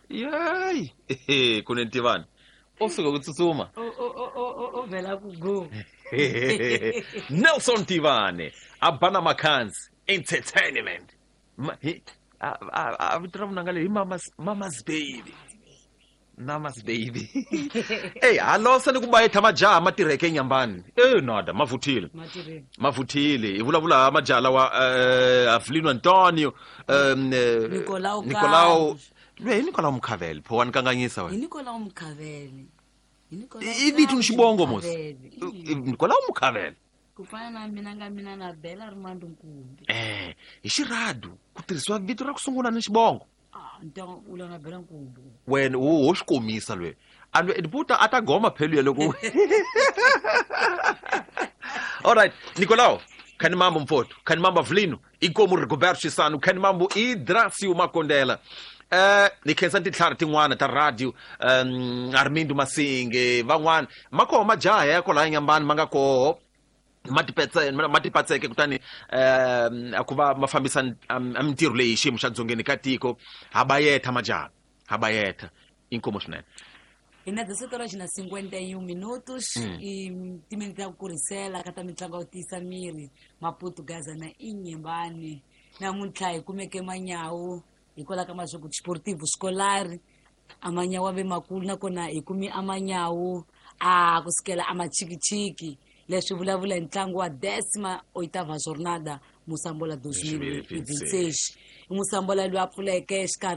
Yey, kunentivani. Osuka ukutsutsuma. Vela kugo. Nelson Tivane, Abana Makans, Entertainment. Avitramnangale mama's baby. Mama's baby. Hey, alosa nikubayetha amajaha amatireke nyambani. Nada, mavuthile. Mavuthile. Ivula amajala wa Avelino Antonio, Nicolau Nicolau Mkhaveli, pho wanikanganyisa wena. Nicolau Mkhaveli. Ivithi nishibongo mos. Nicolau Mkhaveli. Kufana mina na Bella Armando Nkumbi. Ixirado, ku tirhisiwa vito ra ku sungula ni xibongo. Então ula na Bella Nkumbi. Wena wo xikomisa lwe. Alwe edibuta atagoma phelu ya loko. All right, Nicolau, kani mambo mfoto, kani mambo Avelino, ikomo Rigoberto Chisano, kani mambo Idracio Makondela. Ni khensa tintlhari tin'wana ta radio Armindo Masinge van'wana makoho majaha yako la nyambani manga koho matipatseke kutani akuva mafambisa mintirho leyi xiyimo xa dzongeni ka tiko habayetha majaha habayetha inkomo swinene. Ina desetora xina 51 minutos e timeni ta kurisela ka ta mitlangu yo tisa miri Maputo Gaza na Inhambane namuntlha hi kumeke manyawu hikwalaho ka maswaku sportivo scolari amanyawu ave makulu nakona hi kumi amanyawu kusukela amachikichiki leswi vulavula hi ntlangu wa 18ª jornada Mosambola 2026 Mosambola loyi a pfuleke xikarhi